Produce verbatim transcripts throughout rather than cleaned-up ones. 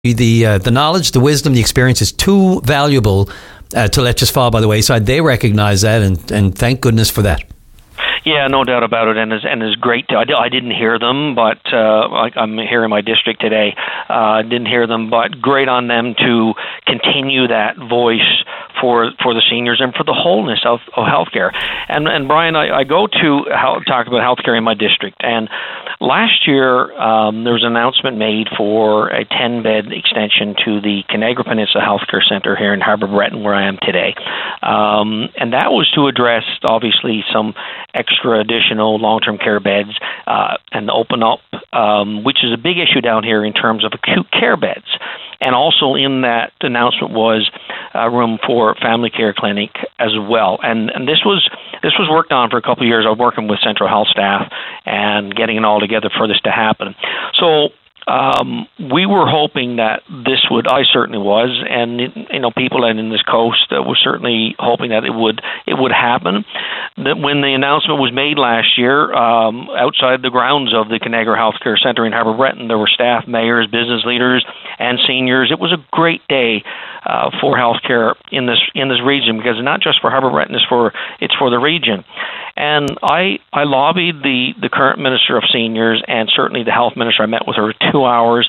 The uh, the knowledge, the wisdom, the experience is too valuable uh, to let just fall by the wayside. They recognize that, and, and thank goodness for that. Yeah, no doubt about it, and it's, and it's great. To, I, I didn't hear them, but uh, I, I'm here in my district today. I uh, didn't hear them, but great on them to continue that voice for for the seniors and for the wholeness of, of healthcare. And and Brian, I, I go to how, talk about healthcare in my district, and last year um, there was an announcement made for a ten-bed extension to the Canagra Peninsula Healthcare Center here in Harbour Breton, where I am today, um, and that was to address obviously some extra additional long-term care beds uh, and open up, um, which is a big issue down here in terms of acute care beds. And also in that announcement was uh, room for family care clinic as well. And and this was this was worked on for a couple of years. I was working with Central Health staff and getting it all together for this to happen. So Um, we were hoping that this would, I certainly was, and you know, people in this coast uh, were certainly hoping that it would it would happen. That when the announcement was made last year, um, outside the grounds of the Canagra Healthcare Center in Harbour Breton, there were staff, mayors, business leaders, and seniors. It was a great day uh, for healthcare in this in this region, because it's not just for Harbour Breton, it's for it's for the region. And I I lobbied the, the current Minister of Seniors and certainly the Health Minister. I met with her two hours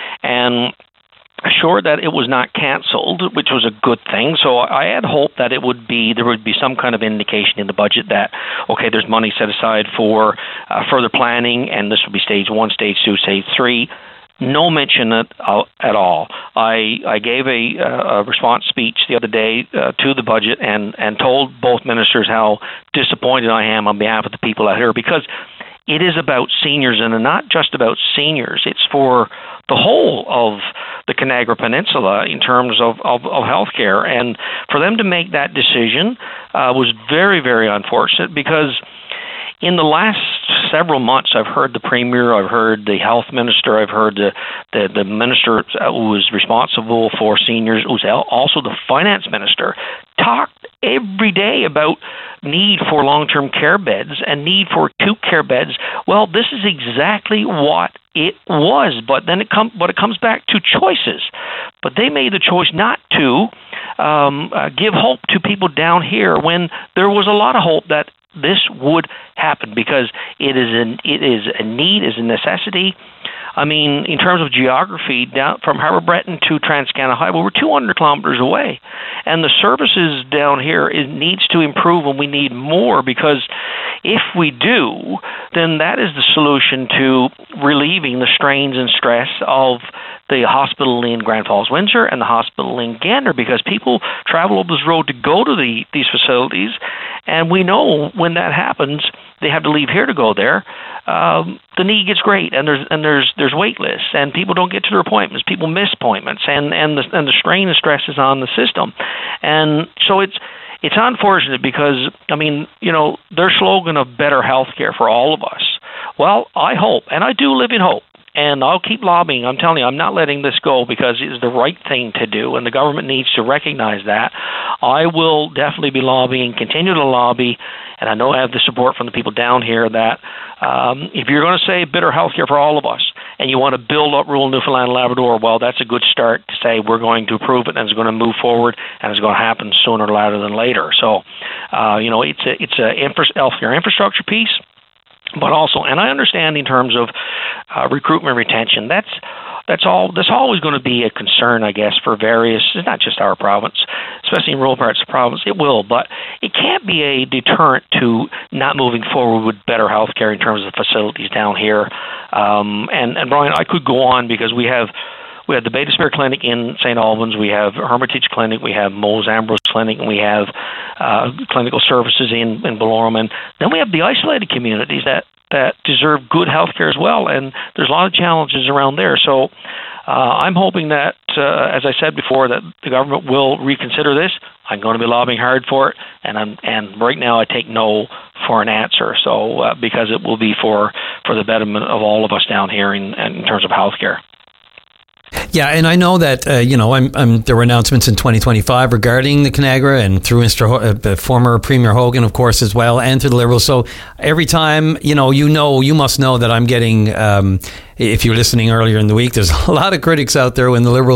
and assured that it was not canceled, which was a good thing. So I had hoped that it would be, there would be some kind of indication in the budget that, okay, there's money set aside for uh, further planning, and this will be stage one, stage two, stage three. No mention at, uh, at all. I I gave a, uh, a response speech the other day uh, to the budget and, and told both ministers how disappointed I am on behalf of the people out here, because it is about seniors, and not just about seniors. It's for the whole of the Canagra Peninsula in terms of, of, of healthcare. And for them to make that decision uh, was very, very unfortunate, because in the last several months, I've heard the Premier, I've heard the Health Minister, I've heard the, the, the Minister who was responsible for seniors, who's also the Finance Minister, talk every day about need for long-term care beds and need for acute care beds. Well, this is exactly what it was, but then it comes, but it comes back to choices. But they made the choice not to um, uh, give hope to people down here when there was a lot of hope that this would happen, because it is an it is a need, is a necessity. I mean, in terms of geography, down from Harbour Breton to Transcanada Highway, we're two hundred kilometers away, and the services down here it needs to improve, and we need more, because if we do, then that is the solution to relieving the strains and stress of the hospital in Grand Falls, Windsor, and the hospital in Gander, because people travel over this road to go to the, these facilities, and we know when that happens, they have to leave here to go there. Um, the need gets great, and there's and there's there's wait lists, and people don't get to their appointments. People miss appointments, and and the and the strain and stress is on the system, and so it's. It's unfortunate, because, I mean, you know, their slogan of better health care for all of us. Well, I hope, and I do live in hope, and I'll keep lobbying. I'm telling you, I'm not letting this go, because it's the right thing to do, and the government needs to recognize that. I will definitely be lobbying, continue to lobby, and I know I have the support from the people down here that um, if you're going to say better health care for all of us, and you want to build up rural Newfoundland and Labrador, well, that's a good start to say we're going to approve it, and it's going to move forward, and it's going to happen sooner rather than later. So, uh, you know, it's a it's a infra- healthcare infrastructure piece, but also, and I understand in terms of uh, recruitment retention, that's that's all. That's always going to be a concern, I guess, for various. It's not just our province, especially in rural parts of the province. It will, but it can't be a deterrent to not moving forward with better health care in terms of facilities down here. Um, and and Brian, I could go on, because we have. We have the Bay d'Espoir Clinic in Saint Albans, we have Hermitage Clinic, we have Mose Ambrose Clinic, and we have uh, clinical services in, in Belorme. And then we have the isolated communities that, that deserve good health care as well, and there's a lot of challenges around there. So uh, I'm hoping that, uh, as I said before, that the government will reconsider this. I'm going to be lobbying hard for it, and I'm, and right now I take no for an answer, so uh, because it will be for, for the betterment of all of us down here in, in terms of health care. Yeah, and I know that, uh, you know, I'm, I'm, there were announcements in twenty twenty-five regarding the Conagra and through Mister Ho- uh, former Premier Hogan, of course, as well, and through the Liberals. So every time, you know, you know, you must know that I'm getting, um, if you were listening earlier in the week, there's a lot of critics out there when the Liberals